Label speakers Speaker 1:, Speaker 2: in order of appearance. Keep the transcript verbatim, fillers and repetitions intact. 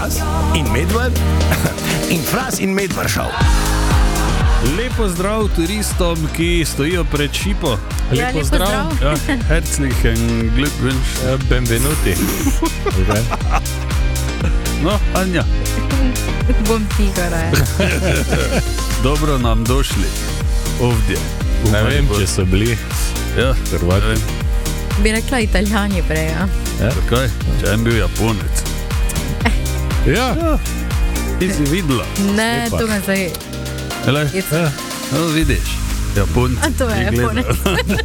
Speaker 1: Fras in Medved in Fras in Medved šel.
Speaker 2: Lepo zdrav turistom, ki stojijo pred šipo.
Speaker 3: Ja, lepo zdrav.
Speaker 2: Ja, herzlichen Glückwunsch.
Speaker 4: Ja, benvenuti. Okay.
Speaker 2: No, Anja.
Speaker 3: Bom tiho, raje.
Speaker 2: Dobro nam došli. Ovdje.
Speaker 4: Ne vem, če so bili
Speaker 2: Ja,
Speaker 4: Hrvati.
Speaker 2: ne vem.
Speaker 3: Bi rekla Italijani prej, ja.
Speaker 2: Zakaj? Če en bil Japonec.
Speaker 4: Ja.
Speaker 2: Ja, ti si videla.
Speaker 3: Ne,
Speaker 4: Lepa.
Speaker 3: to me zdaj...
Speaker 2: Ele,
Speaker 3: It's-
Speaker 2: ja. No, vidiš. Japon.
Speaker 3: A to je
Speaker 2: je gledal.
Speaker 3: Japonec.